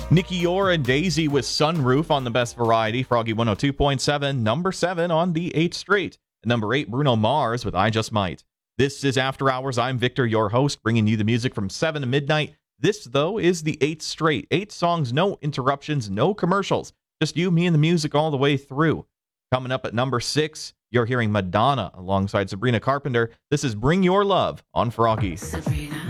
Nikki Orr and Daisy with Sunroof on the best variety. Froggy 102.7, number 7 on the 8th Straight. Number 8, Bruno Mars with I Just Might. This is After Hours. I'm Victor, your host, bringing you the music from 7 to midnight. This, though, is the 8th Straight. 8 songs, no interruptions, no commercials. Just you, me, and the music all the way through. Coming up at number 6, you're hearing Madonna alongside Sabrina Carpenter. This is Bring Your Love on Froggy. Sabrina.